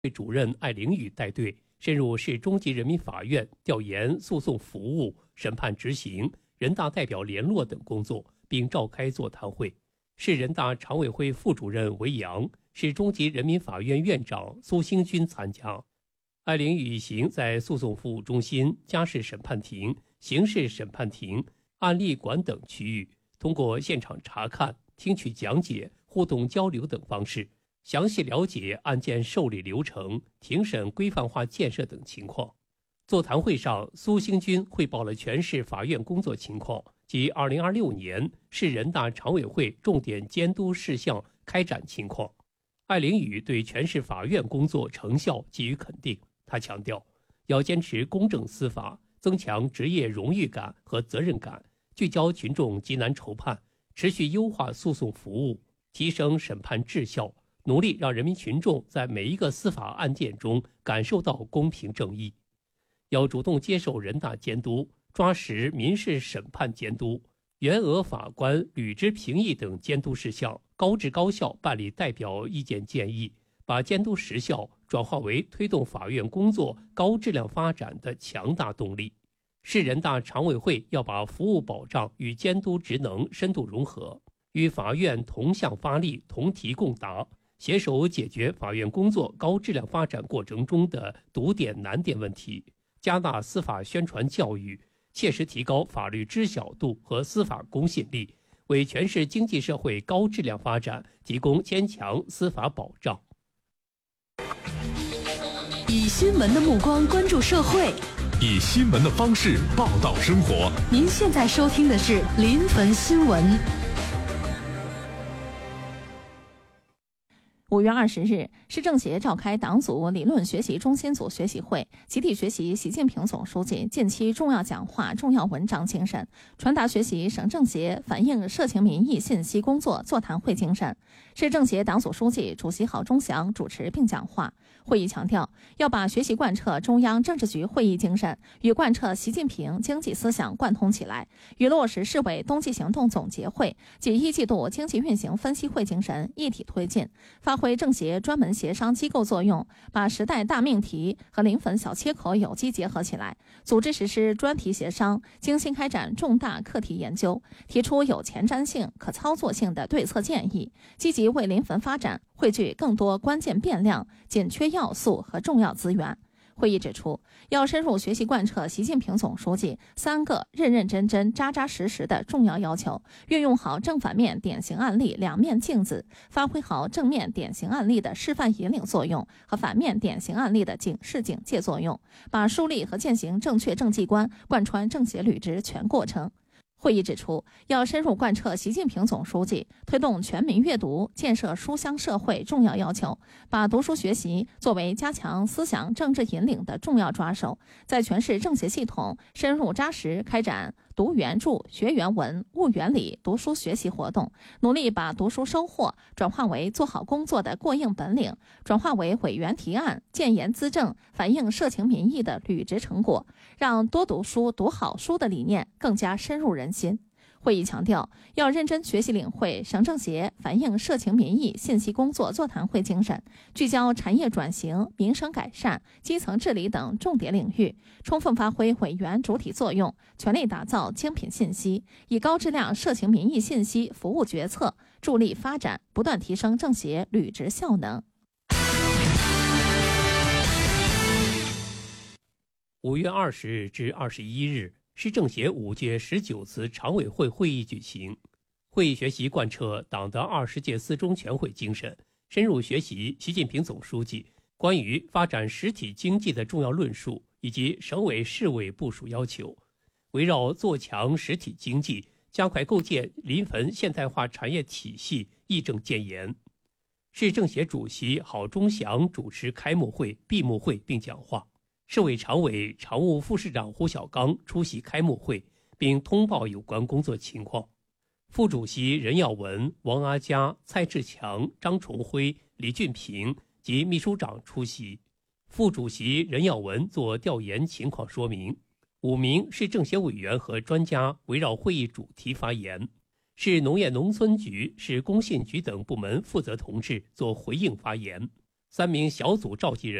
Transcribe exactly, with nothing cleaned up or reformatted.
主任艾凌宇带队深入市中级人民法院调研诉讼服务、审判执行、人大代表联络等工作，并召开座谈会。市人大常委会副主任韦阳、市中级人民法院院长苏兴军参加。艾凌宇行在诉讼服务中心、家事审判庭、刑事审判庭、案例馆等区域，通过现场查看、听取讲解、互动交流等方式，详细了解案件受理流程、庭审规范化建设等情况。座谈会上，苏兴军汇报了全市法院工作情况及二零二六年市人大常委会重点监督事项开展情况。艾凌宇对全市法院工作成效给予肯定。他强调，要坚持公正司法，增强职业荣誉感和责任感，聚焦群众急难愁盼，持续优化诉讼服务，提升审判质效，努力让人民群众在每一个司法案件中感受到公平正义。要主动接受人大监督，抓实民事审判监督、原额法官履职评议等监督事项，高质高效办理代表意见建议，把监督实效转化为推动法院工作高质量发展的强大动力。市人大常委会要把服务保障与监督职能深度融合，与法院同向发力、同题共答，携手解决法院工作高质量发展过程中的堵点难点问题，加大司法宣传教育，切实提高法律知晓度和司法公信力，为全市经济社会高质量发展提供坚强司法保障。 以新闻的目光关注社会， 以新闻的方式报道生活。 您现在收听的是临汾新闻。 五月二十日，市政协召开党组理论学习中心组学习会，集体学习习近平总书记近期重要讲话、重要文章精神，传达学习省政协反映社情民意信息工作座谈会精神。市政协党组书记、主席郝忠祥主持并讲话。会议强调，要把学习贯彻中央政治局会议精神与贯彻习近平经济思想贯通起来，与落实市委冬季行动总结会及一季度经济运行分析会精神一体推进，发挥政协专门协商机构作用，把时代大命题和临汾小切口有机结合起来，组织实施专题协商，精心开展重大课题研究，提出有前瞻性、可操作性的对策建议，积极为临汾发展汇聚更多关键变量、紧缺要素和重要资源。会议指出，要深入学习贯彻习近平总书记三个认认真真、扎扎实实的重要要求，运用好正反面典型案例两面镜子，发挥好正面典型案例的示范引领作用和反面典型案例的警示警戒作用，把树立和践行正确政绩观贯穿政协履职全过程。会议指出，要深入贯彻习近平总书记推动全民阅读、建设书香社会重要要求，把读书学习作为加强思想政治引领的重要抓手，在全市政协系统深入扎实开展读原著、学原文、悟原理读书学习活动，努力把读书收获转化为做好工作的过硬本领，转化为委员提案、建言资政、反映社情民意的履职成果，让多读书、读好书的理念更加深入人心。会议强调，要认真学习领会省政协反映社情民意信息工作座谈会精神，聚焦产业转型、民生改善、基层治理等重点领域，充分发挥委员主体作用，全力打造精品信息，以高质量社情民意信息服务决策，助力发展，不断提升政协履职效能。 五月二十日至二十一日，市政协五届十九次常委会会议举行。会议学习贯彻党的二十届四中全会精神，深入学习习近平总书记关于发展实体经济的重要论述以及省委市委部署要求，围绕做强实体经济、加快构建临汾现代化产业体系议政建言。市政协主席郝忠祥主持开幕会、闭幕会并讲话。市委常委、常务副市长胡小刚出席开幕会，并通报有关工作情况。副主席任耀文、王阿佳、蔡志强、张崇辉、李俊平及秘书长出席。副主席任耀文做调研情况说明。五名市政协委员和专家围绕会议主题发言。市农业农村局、市工信局等部门负责同志做回应发言。 三名小组召集人